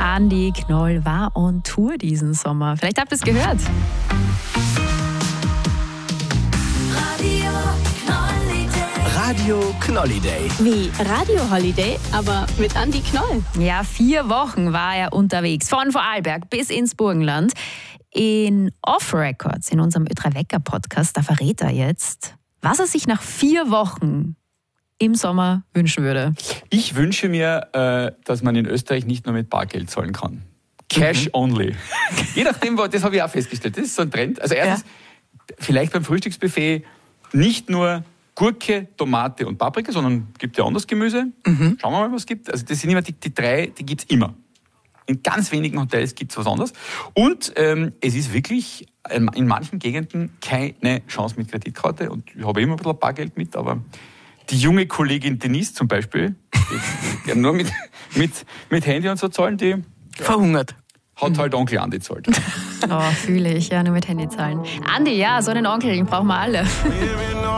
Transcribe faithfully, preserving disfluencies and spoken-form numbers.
Andi Knoll war on Tour diesen Sommer. Vielleicht habt ihr es gehört. Radio Knolliday. Wie Radio Holiday, aber mit Andi Knoll. Ja, vier Wochen war er unterwegs, von Vorarlberg bis ins Burgenland. In Off Records, in unserem Ö drei Wecker Podcast, da verrät er jetzt, was er sich nach vier Wochen im Sommer wünschen würde. Ich wünsche mir, äh, dass man in Österreich nicht nur mit Bargeld zahlen kann. Cash mhm. only. Je nachdem, das habe ich auch festgestellt. Das ist so ein Trend. Also erstens, ja. vielleicht beim Frühstücksbuffet nicht nur Gurke, Tomate und Paprika, sondern es gibt ja anderes Gemüse. Mhm. Schauen wir mal, was es gibt. Also das sind immer die, die drei, die gibt es immer. In ganz wenigen Hotels gibt es was anderes. Und ähm, es ist wirklich in manchen Gegenden keine Chance mit Kreditkarte. Und ich habe immer ein bisschen Bargeld mit, aber die junge Kollegin Denise zum Beispiel, die, die nur mit, mit, mit Handy und so zahlen, die ja, verhungert. Hat halt Onkel Andi zahlt. Oh, fühle ich, ja, nur mit Handy zahlen. Andi, ja, so einen Onkel, den brauchen wir alle.